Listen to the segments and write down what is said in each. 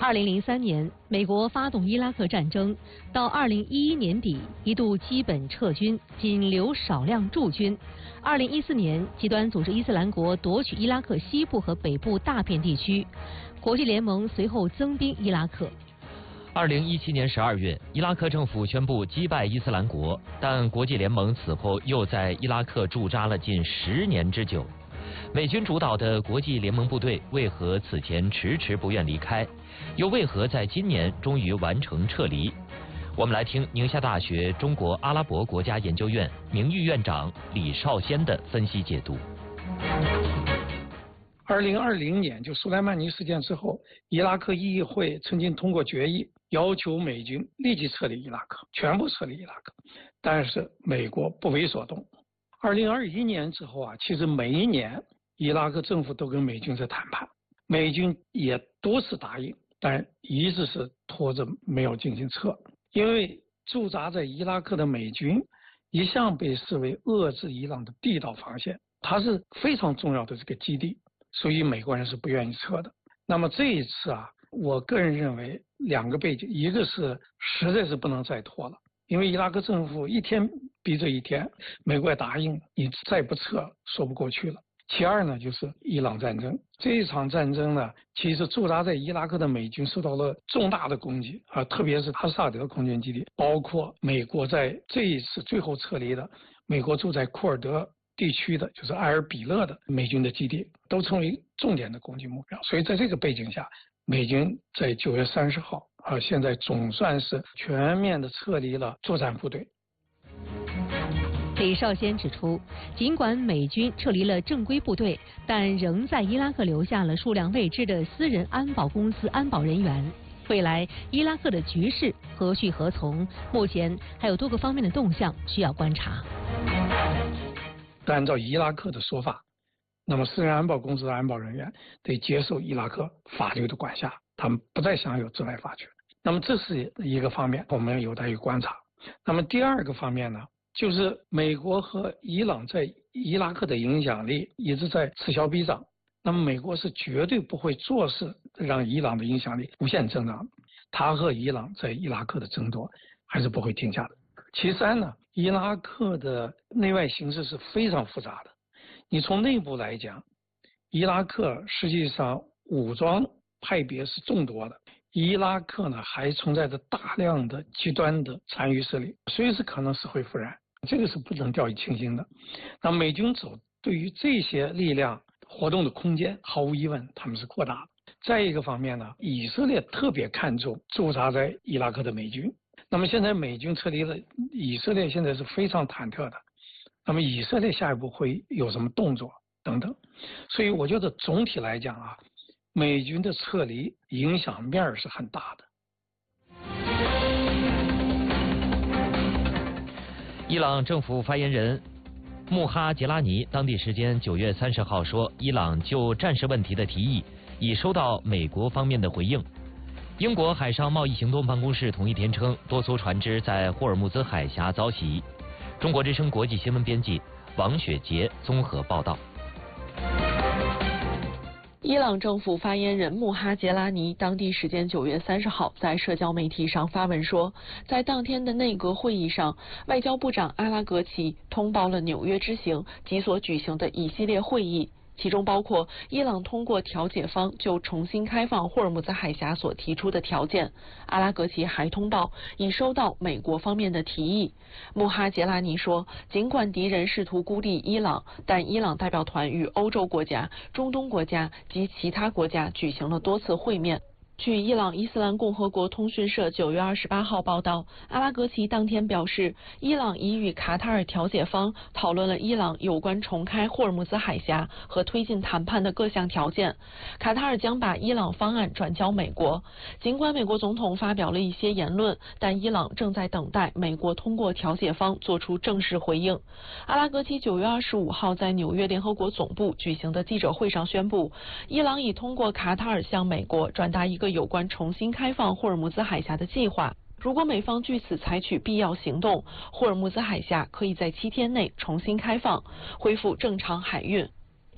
2003年，美国发动伊拉克战争，到2011年底一度基本撤军，仅留少量驻军。2014年，极端组织伊斯兰国夺取伊拉克西部和北部大片地区，国际联盟随后增兵伊拉克。 2017年12月，伊拉克政府宣布击败伊斯兰国，但国际联盟此后又在伊拉克驻扎了近10年之久。美军主导的国际联盟部队为何此前迟迟不愿离开？又为何在今年终于完成撤离？我们来听宁夏大学中国阿拉伯国家研究院名誉院长李少先的分析解读。 2020年就苏莱曼尼事件之后，伊拉克议会曾经通过决议，要求美军立即撤离伊拉克，全部撤离伊拉克，但是美国不为所动。2021年之后其实每一年伊拉克政府都跟美军在谈判，美军也多次答应，但一直是拖着没有进行撤。因为驻扎在伊拉克的美军一向被视为遏制伊朗的地道防线，它是非常重要的这个基地，所以美国人是不愿意撤的。那么这一次我个人认为2个背景，一个是实在是不能再拖了，因为伊拉克政府一天逼着一天，美国也答应了，你再不撤说不过去了。其二呢，就是伊朗战争。这一场战争呢，其实驻扎在伊拉克的美军受到了重大的攻击特别是哈萨德空军基地，包括美国在这一次最后撤离的美国驻在库尔德地区的就是埃尔比勒的美军的基地，都成为重点的攻击目标。所以在这个背景下，美军在9月30号现在总算是全面的撤离了作战部队。 李少先指出，尽管美军撤离了正规部队，但仍在伊拉克留下了数量未知的私人安保公司安保人员。未来伊拉克的局势何去何从，目前还有多个方面的动向需要观察。 按照伊拉克的说法，那么私人安保公司的安保人员得接受伊拉克法律的管辖，他们不再享有治外法权。那么这是一个方面，我们有待于观察。那么第二个方面呢，就是美国和伊朗在伊拉克的影响力一直在此消彼长，那么美国是绝对不会坐视让伊朗的影响力无限增长，他和伊朗在伊拉克的争夺还是不会停下的。其三呢，伊拉克的内外形势是非常复杂的，你从内部来讲，伊拉克实际上武装派别是众多的，伊拉克呢还存在着大量的极端的残余势力，随时可能死灰复燃，这个是不能掉以轻心的。那美军对于这些力量活动的空间，毫无疑问他们是扩大的。再一个方面呢，以色列特别看重驻扎在伊拉克的美军，那么现在美军撤离了，以色列现在是非常忐忑的，那么以色列下一步会有什么动作等等。所以我觉得总体来讲美军的撤离影响面是很大的。 伊朗政府发言人穆哈杰拉尼当地时间9月30号说，伊朗就战事问题的提议已收到美国方面的回应。英国海上贸易行动办公室同一天称，多艘船只在霍尔木兹海峡遭袭。中国之声国际新闻编辑王雪杰综合报道。 伊朗政府发言人穆哈杰拉尼当地时间9月30号在社交媒体上发文说，在当天的内阁会议上，外交部长阿拉格齐通报了纽约之行及所举行的一系列会议，其中包括伊朗通过调解方就重新开放霍尔木兹海峡所提出的条件。阿拉格齐还通报已收到美国方面的提议。穆哈杰拉尼说，尽管敌人试图孤立伊朗，但伊朗代表团与欧洲国家、中东国家及其他国家举行了多次会面。据伊朗伊斯兰共和国通讯社9月28号报道，阿拉格齐当天表示，伊朗已与卡塔尔调解方讨论了伊朗有关重开霍尔木兹海峡和推进谈判的各项条件。卡塔尔将把伊朗方案转交美国。尽管美国总统发表了一些言论，但伊朗正在等待美国通过调解方做出正式回应。阿拉格齐9月25号在纽约联合国总部举行的记者会上宣布，伊朗已通过卡塔尔向美国转达一个有关重新开放霍尔木兹海峡的计划。如果美方据此采取必要行动，霍尔木兹海峡可以在7天内重新开放，恢复正常海运。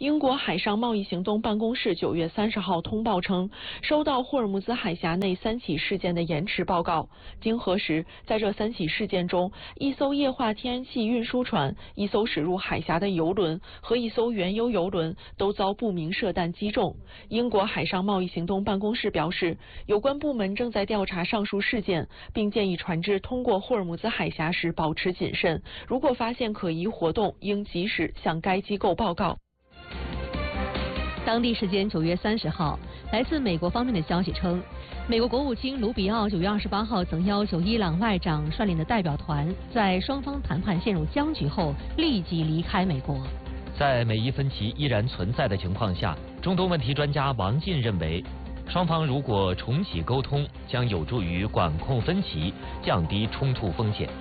英国海上贸易行动办公室9月30号通报称，收到霍尔木兹海峡内3起事件的延迟报告。经核实，在这3起事件中，一艘液化天然气运输船、一艘驶入海峡的油轮和一艘原油油轮都遭不明射弹击中。英国海上贸易行动办公室表示，有关部门正在调查上述事件，并建议船只通过霍尔木兹海峡时保持谨慎，如果发现可疑活动，应及时向该机构报告。 当地时间9月30号，来自美国方面的消息称，美国国务卿卢比奥9月28号曾要求伊朗外长率领的代表团在双方谈判陷入僵局后立即离开美国。 在美伊分歧依然存在的情况下，中东问题专家王进认为，双方如果重启沟通，将有助于管控分歧，降低冲突风险。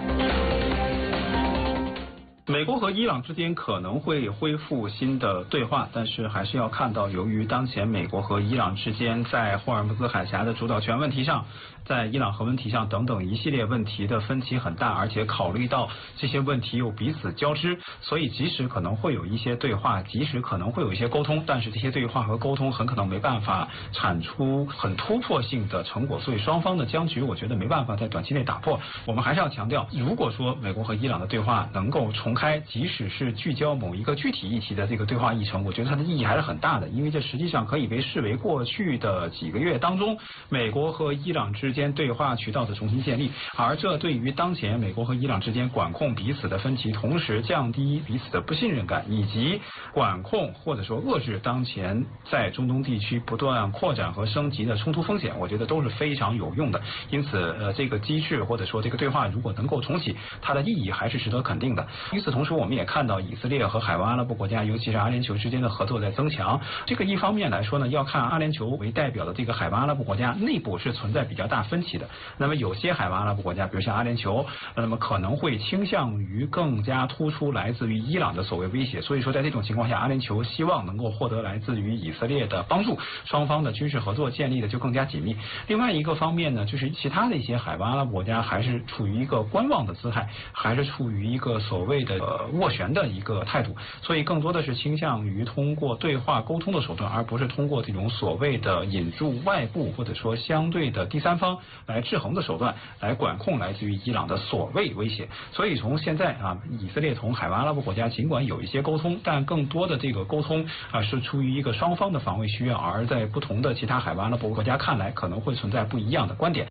美国和伊朗之间可能会恢复新的对话，但是还是要看到，由于当前美国和伊朗之间在霍尔木兹海峡的主导权问题上，在伊朗核问题上等等一系列问题的分歧很大，而且考虑到这些问题又彼此交织，所以即使可能会有一些对话，即使可能会有一些沟通，但是这些对话和沟通很可能没办法产出很突破性的成果，所以双方的僵局我觉得没办法在短期内打破。我们还是要强调，如果说美国和伊朗的对话能够重开，即使是聚焦某一个具体议题的这个对话议程，我觉得它的意义还是很大的，因为这实际上可以被视为过去的几个月当中美国和伊朗之间对话渠道的重新建立，而这对于当前美国和伊朗之间管控彼此的分歧，同时降低彼此的不信任感，以及管控或者说遏制当前在中东地区不断扩展和升级的冲突风险，我觉得都是非常有用的。因此这个机制或者说这个对话如果能够重启，它的意义还是值得肯定的。与此同时，我们也看到以色列和海湾阿拉伯国家，尤其是阿联酋之间的合作在增强。这个一方面来说呢，要看阿联酋为代表的这个海湾阿拉伯国家内部是存在比较大分歧的。那么有些海湾阿拉伯国家，比如像阿联酋，那么可能会倾向于更加突出来自于伊朗的所谓威胁。所以说，在这种情况下，阿联酋希望能够获得来自于以色列的帮助，双方的军事合作建立的就更加紧密。另外一个方面呢，就是其他的一些海湾阿拉伯国家还是处于一个观望的姿态，还是处于一个所谓的斡旋的一个态度，所以更多的是倾向于通过对话沟通的手段，而不是通过这种所谓的引入外部或者说相对的第三方来制衡的手段来管控来自于伊朗的所谓威胁。所以从现在以色列同海湾阿拉伯国家尽管有一些沟通，但更多的这个沟通是出于一个双方的防卫需要，而在不同的其他海湾阿拉伯国家看来，可能会存在不一样的观点。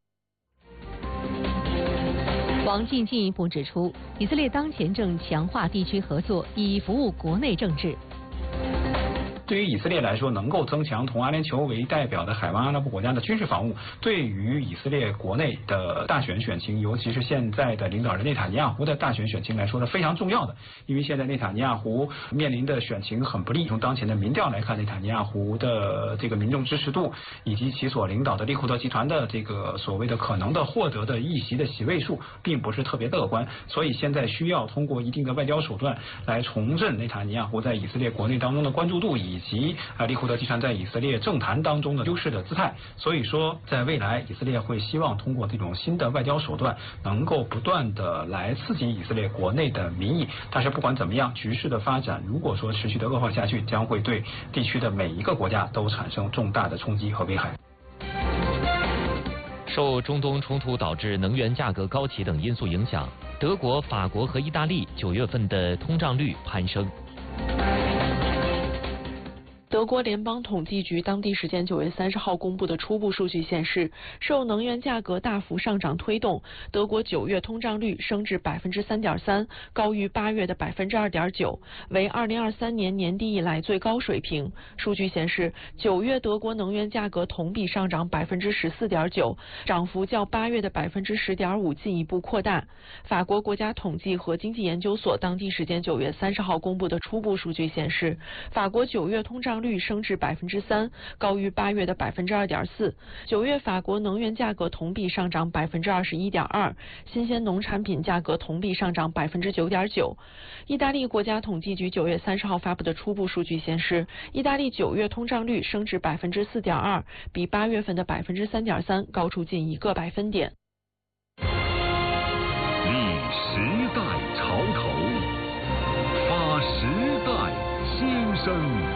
王进进一步指出，以色列当前正强化地区合作，以服务国内政治。 对于以色列来说，能够增强同阿联酋为代表的海湾阿拉伯国家的军事防务，对于以色列国内的大选选情，尤其是现在的领导人内塔尼亚胡的大选选情来说是非常重要的。因为现在内塔尼亚胡面临的选情很不利，从当前的民调来看，内塔尼亚胡的这个民众支持度以及其所领导的利库德集团的这个所谓的可能的获得的议席的席位数，并不是特别乐观。所以现在需要通过一定的外交手段来重振内塔尼亚胡在以色列国内当中的关注度，以及利库德集团在以色列政坛当中的优势的姿态。所以说在未来以色列会希望通过这种新的外交手段能够不断的来刺激以色列国内的民意。但是不管怎么样，局势的发展如果说持续的恶化下去，将会对地区的每一个国家都产生重大的冲击和危害。 受中东冲突导致能源价格高企等因素影响，德国、法国和意大利9月份的通胀率攀升。 德国联邦统计局当地时间9月30号公布的初步数据显示，受能源价格大幅上涨推动，德国9月通胀率升至 3.3%， 高于8月的 2.9%， 为2023年年底以来最高水平。数据显示，9月德国能源价格同比上涨 14.9%， 涨幅较8月的 10.5% 进一步扩大。法国国家统计和经济研究所当地时间9月30号公布的初步数据显示，法国9月通胀率升至 3%， 高于8月的 2.4%。9月法国能源价格同比上涨 21.2%， 新鲜农产品价格同比上涨 9.9%。意大利国家统计局9月30号发布的初步数据显示，意大利9月通胀率升至 4.2%， 比8月份的 3.3% 高出近1个百分点。 立时代潮头，发时代新声。